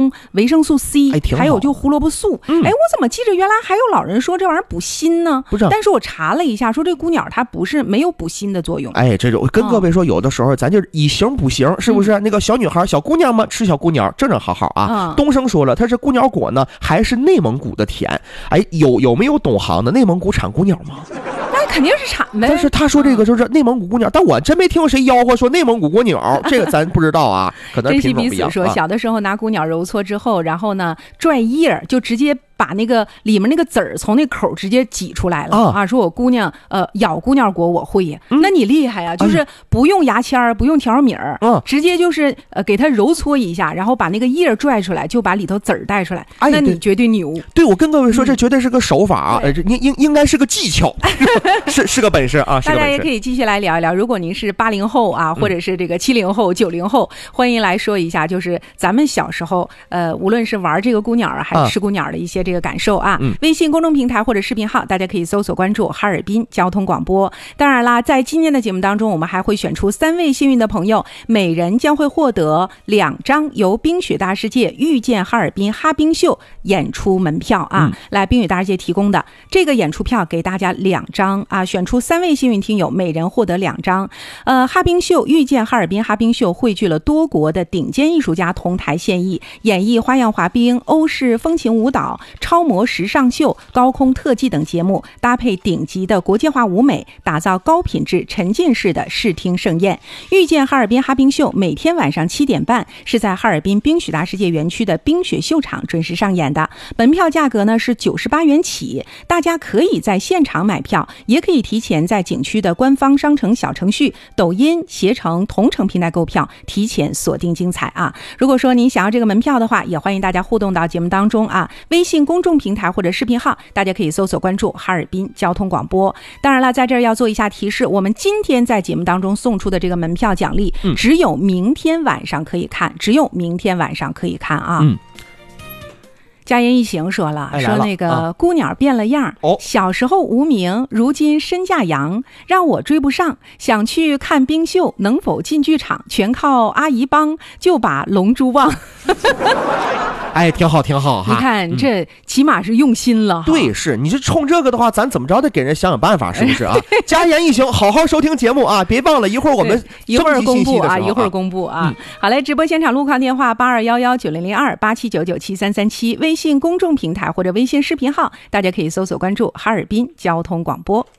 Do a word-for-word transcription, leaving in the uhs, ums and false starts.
充维生素 C， 哎， 还有就胡萝卜素。 嗯、 哎，我怎么记着原来还有老人说这玩意儿补锌呢？ 不是， 但是我查了一下，说这菇鸟它不是没有补锌的作用。 哎，这种跟各位说，有的时候咱就以形补形，是不是？嗯、那个小女孩、小姑娘嘛，吃小菇鸟正正好好啊。嗯、东升说了，它是菇鸟果呢，还是内蒙古的甜？哎，有有没有懂行的？内蒙古产菇鸟吗？ 那肯定是产呗。 但是他说这个就是内蒙古菇鸟，但我真没听过谁吆喝说内蒙古菇鸟，这个咱不知道啊，可能品种不一样。 珍惜彼此说，小的时候拿菇鸟揉搓之后，然后呢拽叶就直接把那个里面那个籽儿从那口直接挤出来了 啊, 啊！说我姑娘呃咬菇鸟果我会呀、嗯，那你厉害呀、啊！就是不用牙签儿，不用条米儿，嗯，直接就是呃给它揉搓一下，然后把那个叶拽出来，就把里头籽儿带出来。哎，那你绝对牛！ 对，我跟各位说，这绝对是个手法啊，呃、应应应该是个技巧，是是个本事啊！ 大家也可以继续来聊一聊，如果您是八零后啊，或者是这个七零后、九零后，欢迎来说一下，就是咱们小时候呃，无论是玩这个菇鸟啊，还是吃菇鸟的一些这个感受啊。嗯、微信公众平台或者视频号，大家可以搜索关注哈尔滨交通广播。当然啦，在今天的节目当中，我们还会选出三位幸运的朋友，每人将会获得两张由冰雪大世界遇见哈尔滨哈冰秀演出门票啊，嗯、来冰雪大世界提供的这个演出票给大家两张啊，选出三位幸运听友，每人获得两张。呃，哈冰秀遇见哈尔滨哈冰秀汇聚了多国的顶尖艺术家同台献艺，演绎花样滑冰、欧式风情舞蹈、超模时尚秀、高空特技等节目，搭配顶级的国际化舞美，打造高品质沉浸式的视听盛宴。遇见哈尔滨哈冰秀每天晚上七点半是在哈尔滨冰雪大世界园区的冰雪秀场准时上演的，门票价格呢是九十八元起，大家可以在现场买票，也可以提前在景区的官方商城小程序、抖音、携程、同城平台购票，提前锁定精彩啊！如果说您想要这个门票的话，也欢迎大家互动到节目当中啊，微信公众平台或者视频号，大家可以搜索关注哈尔滨交通广播。当然了，在这儿要做一下提示，我们今天在节目当中送出的这个门票奖励，嗯、只有明天晚上可以看，只有明天晚上可以看啊。嗯佳言一行说了，说那个姑鸟变了样、啊、小时候无名，如今身价扬，让我追不上，想去看冰秀，能否进剧场全靠阿姨帮，就把龙珠忘。 哎，挺好挺好哈！ 你看这起码是用心了、嗯、 对，是你是冲这个的话，咱怎么着得给人想想办法，是不是啊？佳言一行，好好收听节目啊，别忘了一会儿我们一会儿公布啊，一会儿公布啊、嗯、好嘞，直播现场路况电话八二幺幺九零零二八七九九七三三七，微信公众平台或者微信视频号，大家可以搜索关注哈尔滨交通广播。